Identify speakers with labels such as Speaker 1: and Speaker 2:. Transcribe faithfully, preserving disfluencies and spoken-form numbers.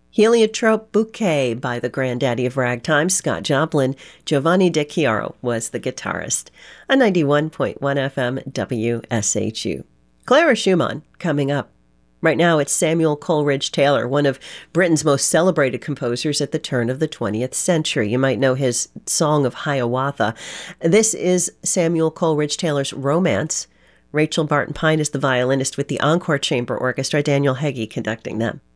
Speaker 1: Heliotrope Bouquet by the granddaddy of ragtime, Scott Joplin. Giovanni De Chiaro was the guitarist. A ninety-one point one F M W S H U. Clara Schumann coming up. Right now it's Samuel Coleridge Taylor, one of Britain's most celebrated composers at the turn of the twentieth century. You might know his Song of Hiawatha. This is Samuel Coleridge Taylor's Romance. Rachel Barton Pine is the violinist with the Encore Chamber Orchestra, Daniel Heggie conducting them.